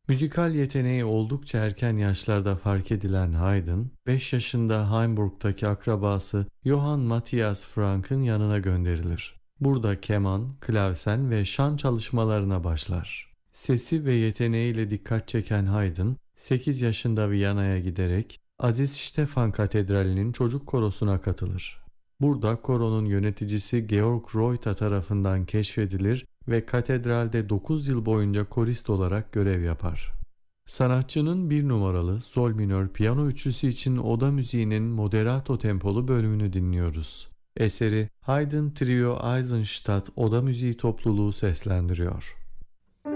Müzikal yeteneği oldukça erken yaşlarda fark edilen Haydn, 5 yaşında Hamburg'daki akrabası Johann Matthias Franck'ın yanına gönderilir. Burada keman, klavsen ve şan çalışmalarına başlar. Sesi ve yeteneğiyle dikkat çeken Haydn, 8 yaşında Viyana'ya giderek Aziz Stefan Katedrali'nin çocuk korosuna katılır. Burada koronun yöneticisi Georg Reuter tarafından keşfedilir ve katedralde 9 yıl boyunca korist olarak görev yapar. Sanatçının bir numaralı sol minör piyano üçlüsü için oda müziğinin moderato tempolu bölümünü dinliyoruz. Eseri Haydn Trio Eisenstadt Oda Müziği topluluğu seslendiriyor.